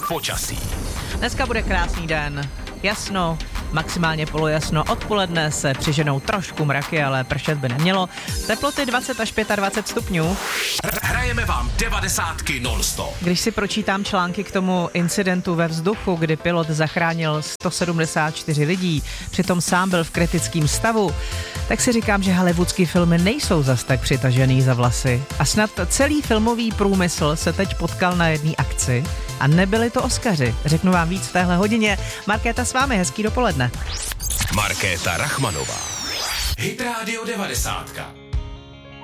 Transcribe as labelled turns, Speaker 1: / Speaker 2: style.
Speaker 1: počasí.
Speaker 2: Dneska bude krásný den. Jasno, maximálně polojasno. Odpoledne se přiženou trošku mraky, ale pršet by nemělo. Teploty 20 až 25 stupňů.
Speaker 1: Hrajeme vám 90 non-stop.
Speaker 2: Když si pročítám články k tomu incidentu ve vzduchu, kdy pilot zachránil 174 lidí, přitom sám byl v kritickém stavu, tak si říkám, že hollywoodský filmy nejsou zas tak přitažený za vlasy. A snad celý filmový průmysl se teď potkal na jedné akci a nebyli to Oscaři. Řeknu vám víc v téhle hodině. Markéta s vámi, hezký dopoledne.
Speaker 1: Markéta Rachmanová. Hit Radio 90.